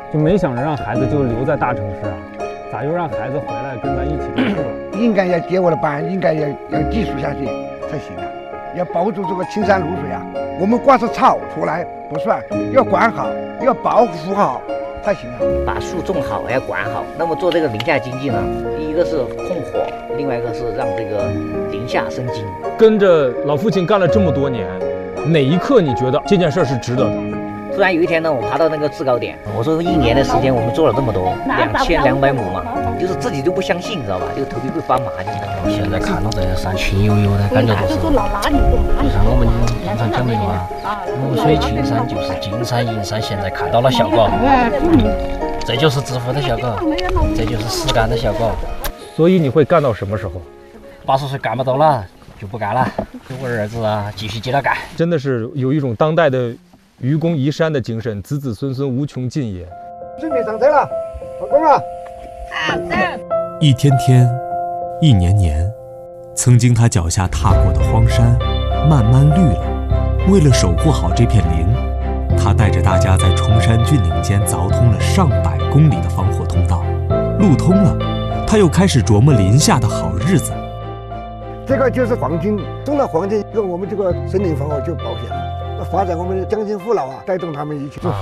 就没想着让孩子就留在大城市啊，咋又让孩子回来跟咱一起读书了？ 应该要接我的班，应该要继续下去才行啊，要保住这个青山绿水啊。我们光是草出来不算，要管好，要保护好才行啊。 把树种好，要管好。那么做这个林下经济呢，第一个是控火，另外一个是让这个林下生金。 跟着老父亲干了这么多年，哪一刻你觉得这件事是值得的？ 突然有一天呢，我爬到那个制高点，我说1年的时间我们做了这么多，2200亩嘛，就是自己都不相信，知道吧？就头皮会发麻，就现在看到这山青悠悠的感觉，就是就像我们经常讲的话，绿水青山就是金山银山，现在看到了效果，这就是致富的效果，这就是实干的效果。 所以你会干到什么时候 ？80岁干不到了就不干了，我儿子啊继续接着干。 真的是有一种当代的愚公移山的精神，子子孙孙无穷尽也。 准备上车了，放工了。 一天天，一年年，曾经他脚下踏过的荒山，慢慢绿了。为了守护好这片林，他带着大家在崇山峻岭间凿通了上百公里的防火通道。路通了，他又开始琢磨林下的好日子。 这个就是黄金，种了黄金，我们这个森林防火就保险了。发展我们的乡亲父老啊，带动他们一起种树。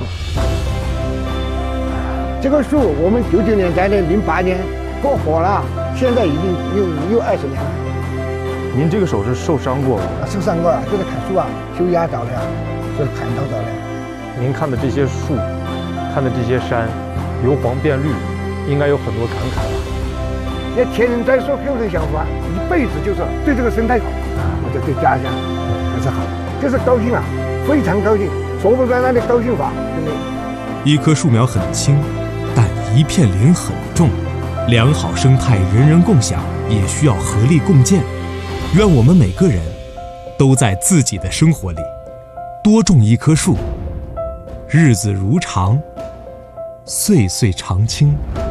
这个树我们99年栽的，08年过火了，现在已经有20年了。 您这个手是受伤过吗？ 受伤过啊，就是砍树啊，修压着了，就是砍头着了。 您看的这些树，看的这些山，由黄变绿，应该有很多感慨吧？ 那前人栽树，后人享福啊，一辈子就是对这个生态好，或者对家乡还是好，就是高兴啊。非常高兴，说不出来的高兴法，真的。 一棵树苗很轻，但一片林很重。良好生态人人共享，也需要合力共建。愿我们每个人都在自己的生活里多种一棵树，日子如常，岁岁常青。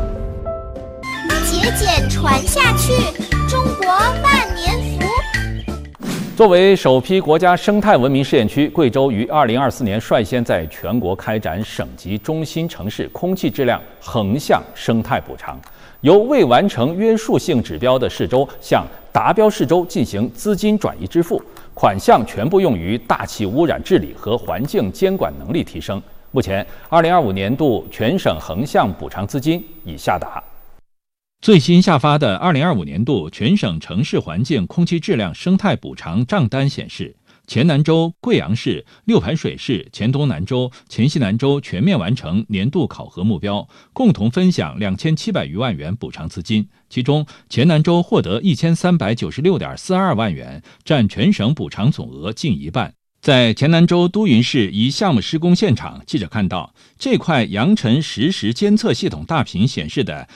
节俭传下去，中国万年福。 作为首批国家生态文明试验区，贵州于2024年率先在全国开展省级中心城市空气质量横向生态补偿，由未完成约束性指标的市州向达标市州进行资金转移支付，款项全部用于大气污染治理和环境监管能力提升。目前，2025年度全省横向补偿资金已下达。最新下发的2025年度全省城市环境空气质量生态补偿账单显示，黔南州、贵阳市、六盘水市、黔东南州、黔西南州全面完成年度考核目标，共同分享2700余万元补偿资金。其中，黔南州获得1396.42万元，占全省补偿总额近一半。在黔南州都匀市一项目施工现场，记者看到这块扬尘实时监测系统大屏显示的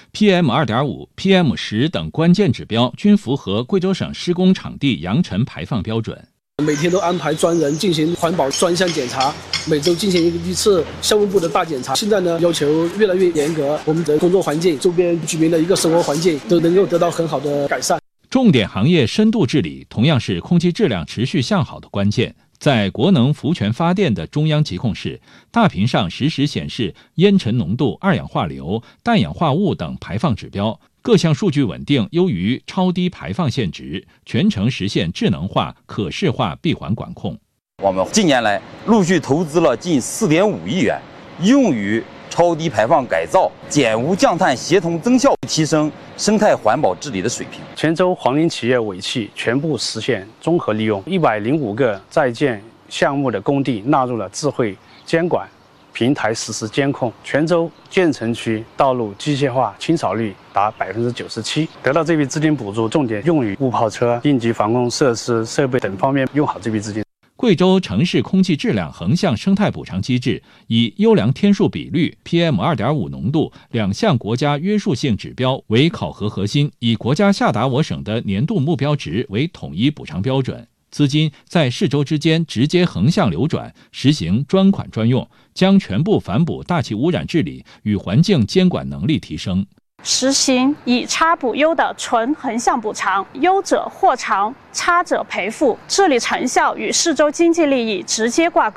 PM2.5、PM10 等关键指标均符合贵州省施工场地扬尘排放标准。 每天都安排专人进行环保专项检查，每周进行一次项目部的大检查。现在呢，要求越来越严格，我们的工作环境、周边居民的一个生活环境都能够得到很好的改善。重点行业深度治理同样是空气质量持续向好的关键。在国能福泉发电的中央疾控室，大屏上实时显示烟尘浓度、二氧化硫、氮氧化物等排放指标，各项数据稳定优于超低排放线值，全程实现智能化、可视化闭环管控。 我们近年来陆续投资了近4.5亿元，用于超低排放改造、减污降碳协同增效，提升生态环保治理的水平。 黔州黄林企业尾气全部实现综合利用，105个在建项目的工地纳入了智慧监管平台实时监控。黔州建成区道路机械化清扫率达97%。得到这笔资金补助，重点用于雾炮车、应急防控设施、设备等方面，用好这笔资金。 贵州城市空气质量横向生态补偿机制以优良天数比率、PM2.5 浓度2项国家约束性指标为考核核心，以国家下达我省的年度目标值为统一补偿标准。资金在市州之间直接横向流转，实行专款专用，将全部反哺大气污染治理与环境监管能力提升。 实行以差补优的纯横向补偿，优者获偿，差者赔付，治理成效与市州经济利益直接挂钩。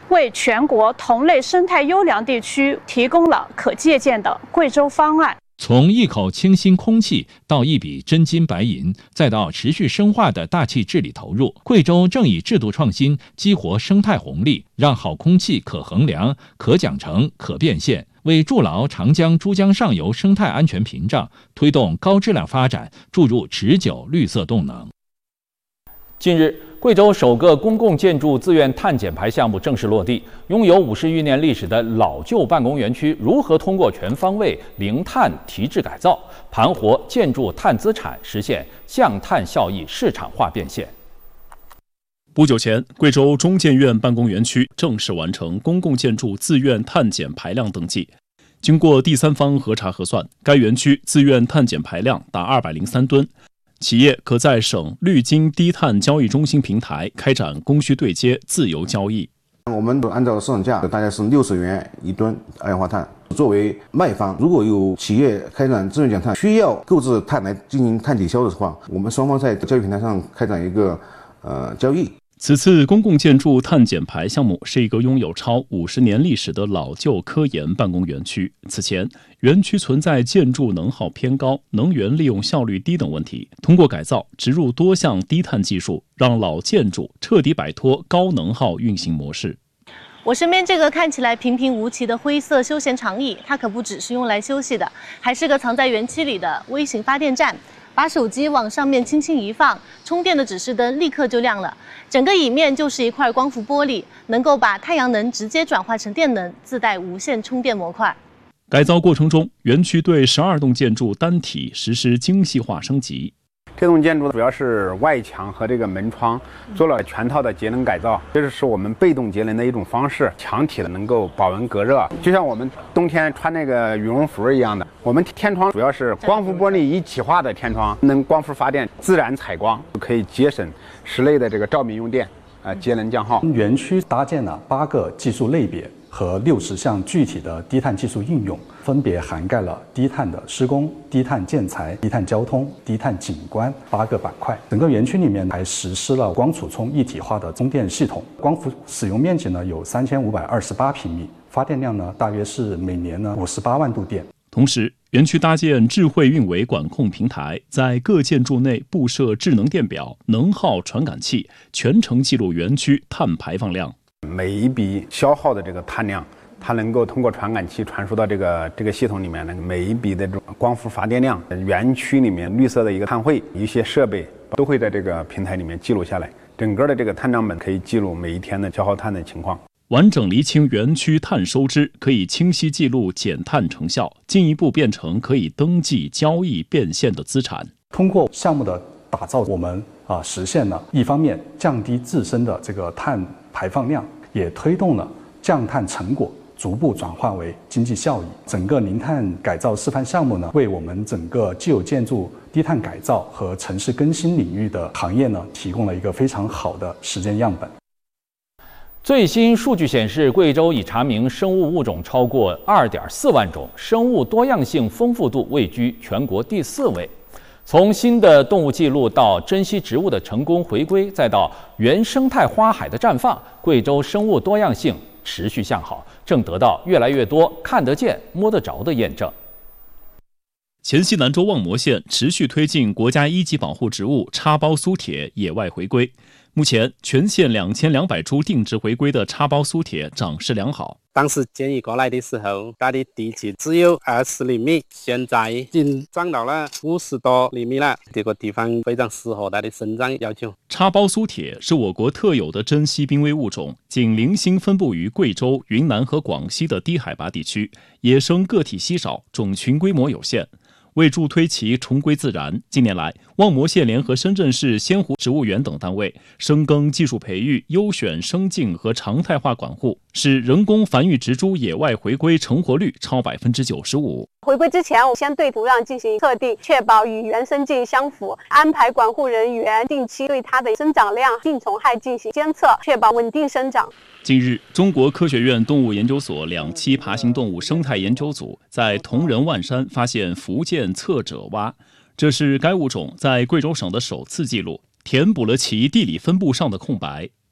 为全国同类生态优良地区提供了可借鉴的贵州方案。 从一口清新空气到一笔真金白银，再到持续深化的大气治理投入，贵州正以制度创新激活生态红利，让好空气可衡量、可奖惩、可变现，为筑牢长江、珠江上游生态安全屏障，推动高质量发展注入持久绿色动能。近日，贵州首个公共建筑自愿碳减排项目正式落地。拥有50余年历史的老旧办公园区如何通过全方位零碳提质改造，盘活建筑碳资产，实现降碳效益市场化变现？ 不久前，贵州中建院办公园区正式完成公共建筑自愿碳减排量登记。经过第三方核查核算，该园区自愿碳减排量达203吨。企业可在省绿金低碳交易中心平台开展供需对接自由交易。 我们按照市场价大概是60元1吨二氧化碳。作为卖方，如果有企业开展自愿减碳，需要购置碳来进行碳抵消的话，我们双方在交易平台上开展一个交易。 此次公共建筑碳减排项目是一个拥有超50年历史的老旧科研办公园区。此前，园区存在建筑能耗偏高、能源利用效率低等问题。通过改造，植入多项低碳技术，让老建筑彻底摆脱高能耗运行模式。 我身边这个看起来平平无奇的灰色休闲长椅，它可不只是用来休息的，还是个藏在园区里的微型发电站。把手机往上面轻轻一放，充电的指示灯立刻就亮了。整个椅面就是一块光伏玻璃，能够把太阳能直接转化成电能，自带无线充电模块。 改造过程中，园区对12栋建筑单体实施精细化升级。 这栋建筑主要是外墙和这个门窗做了全套的节能改造，这是我们被动节能的一种方式。墙体能够保温隔热，就像我们冬天穿那个羽绒服一样的。我们天窗主要是光伏玻璃一体化的天窗，能光伏发电，自然采光，可以节省室内的这个照明用电，节能降耗。 园区搭建了8个技术类别和60项具体的低碳技术应用，分别涵盖了低碳的施工、低碳建材、低碳交通、低碳景观8个板块。整个园区里面还实施了光储充一体化的供电系统，光伏使用面积呢有3528平米，发电量呢大约是每年呢58万度电。 同时，园区搭建智慧运维管控平台，在各建筑内布设智能电表、能耗传感器，全程记录园区碳排放量。 每一笔消耗的这个碳量，它能够通过传感器传输到这个系统里面。每一笔的这种光伏发电量，园区里面绿色的一个碳汇，一些设备都会在这个平台里面记录下来。整个的这个碳账本可以记录每一天的消耗碳的情况。 完整厘清园区碳收支，可以清晰记录减碳成效，进一步变成可以登记、交易、变现的资产。 通过项目的打造，我们实现了一方面降低自身的这个碳排放量，也推动了降碳成果逐步转化为经济效益。整个零碳改造示范项目呢，为我们整个既有建筑低碳改造和城市更新领域的行业呢，提供了一个非常好的实践样本。 最新数据显示，贵州已查明生物物种超过2.4万种，生物多样性丰富度位居全国第4位。从新的动物记录到珍稀植物的成功回归，再到原生态花海的绽放，贵州生物多样性持续向好，正得到越来越多看得见、摸得着的验证。 黔西南州望摩县持续推进国家1级保护植物插苞苏铁野外回归。目前，全县2200株定植回归的插苞苏铁长势良好。 当时建议过来的时候，它的地基只有20厘米，现在已经长到了50多厘米了。这个地方非常适合它的生长要求。 插苞苏铁是我国特有的珍稀濒危物种，仅零星分布于贵州、云南和广西的低海拔地区，野生个体稀少，种群规模有限。为助推其重归自然，近年来，望摩县联合深圳市仙湖植物园等单位深耕技术培育、优选生境和常态化管护，使人工繁育植株野外回归成活率超95%。 回归之前，我先对土壤进行测定，确保与原生境相符，安排管护人员定期对它的生长量、病虫害进行监测，确保稳定生长。 近日，中国科学院动物研究所2期爬行动物生态研究组在铜仁万山发现福建侧褶蛙，这是该物种在贵州省的首次记录，填补了其地理分布上的空白。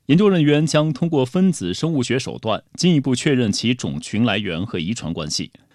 研究人员将通过分子生物学手段进一步确认其种群来源和遗传关系。